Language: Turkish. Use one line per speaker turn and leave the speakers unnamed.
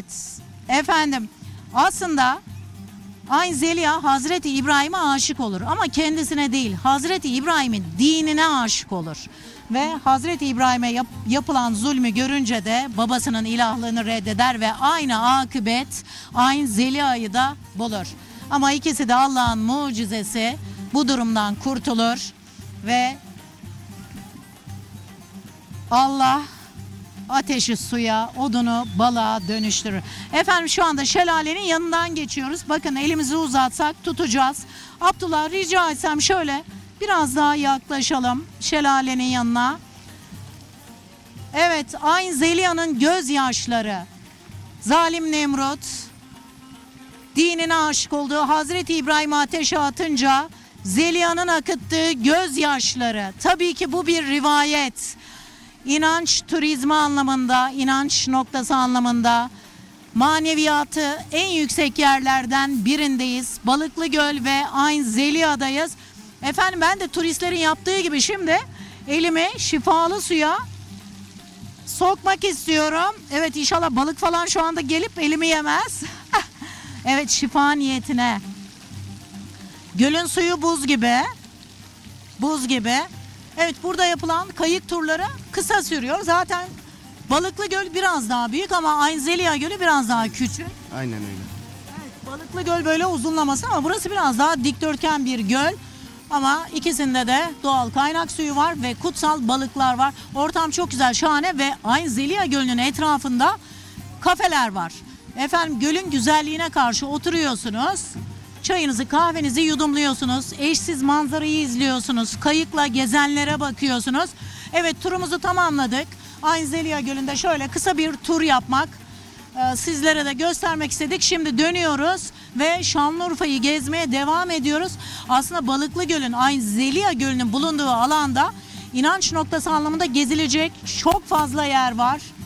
Evet efendim, aslında Ayn Zeliha Hazreti İbrahim'e aşık olur ama kendisine değil, Hazreti İbrahim'in dinine aşık olur. Ve Hazreti İbrahim'e yapılan zulmü görünce de babasının ilahlığını reddeder ve aynı akıbet Ayn Zeliha'yı da bulur. Ama ikisi de Allah'ın mucizesi, bu durumdan kurtulur ve Allah ateşi suya, odunu balığa dönüştürür. Efendim şu anda şelalenin yanından geçiyoruz. Bakın elimizi uzatsak tutacağız. Abdullah, rica etsem şöyle biraz daha yaklaşalım şelalenin yanına. Evet, Ayn Zeliha'nın gözyaşları. Zalim Nemrut dinine aşık olduğu Hazreti İbrahim'i ateşe atınca Zeliha'nın akıttığı gözyaşları. Tabii ki bu bir rivayet. İnanç turizmi anlamında, inanç noktası anlamında maneviyatı en yüksek yerlerden birindeyiz. Balıklıgöl ve Ayn Zeliha'dayız. Efendim ben de turistlerin yaptığı gibi şimdi elimi şifalı suya sokmak istiyorum. Evet, inşallah balık falan şu anda gelip elimi yemez. Evet, şifa niyetine. Gölün suyu buz gibi. Buz gibi. Evet, burada yapılan kayık turları kısa sürüyor. Zaten Balıklıgöl biraz daha büyük ama Ayn Zeliha Gölü biraz daha küçük.
Aynen öyle.
Evet, Balıklıgöl böyle uzunlaması ama burası biraz daha dikdörtgen bir göl. Ama ikisinde de doğal kaynak suyu var ve kutsal balıklar var. Ortam çok güzel, şahane ve Ayn Zeliha Gölü'nün etrafında kafeler var. Efendim gölün güzelliğine karşı oturuyorsunuz. Çayınızı, kahvenizi yudumluyorsunuz. Eşsiz manzarayı izliyorsunuz. Kayıkla gezenlere bakıyorsunuz. Evet, turumuzu tamamladık. Ayn Zeliha Gölü'nde şöyle kısa bir tur yapmak, sizlere de göstermek istedik. Şimdi dönüyoruz ve Şanlıurfa'yı gezmeye devam ediyoruz. Aslında Balıklıgöl'ün, Ayn Zeliha Gölü'nün bulunduğu alanda inanç noktası anlamında gezilecek çok fazla yer var.